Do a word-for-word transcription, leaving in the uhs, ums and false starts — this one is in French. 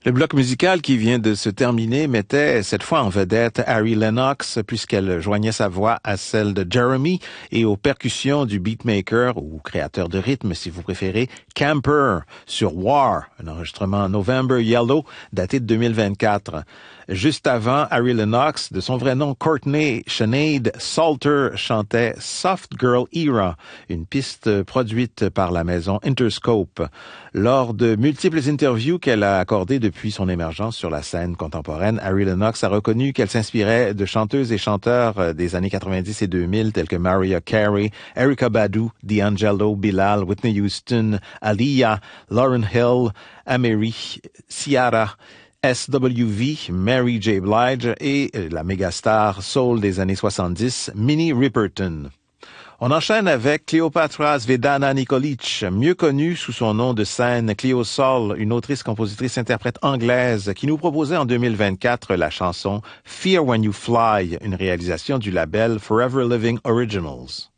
Le bloc musical qui vient de se terminer mettait cette fois en vedette Harry Lennox puisqu'elle joignait sa voix à celle de Jeremy et aux percussions du beatmaker ou créateur de rythme si vous préférez, Camper sur War, un enregistrement November Yellow daté de deux mille vingt-quatre. Juste avant, Harry Lennox, de son vrai nom Courtney Sinead Salter, chantait Soft Girl Era, une piste produite par la maison Interscope. Lors de multiples interviews qu'elle a accordées depuis son émergence sur la scène contemporaine, Harry Lennox a reconnu qu'elle s'inspirait de chanteuses et chanteurs des années quatre-vingt-dix et deux mille tels que Mariah Carey, Erykah Badu, D'Angelo, Bilal, Whitney Houston, Aaliyah, Lauryn Hill, Amerie, Ciara, S W V, Mary J. Blige et la mégastar soul des années soixante-dix, Minnie Riperton. On enchaîne avec Cleopatra Zvedana Nikolic, mieux connue sous son nom de scène Cleo Sol, une autrice, compositrice, interprète anglaise qui nous proposait en deux mille vingt-quatre la chanson Fear When You Fly, une réalisation du label Forever Living Originals.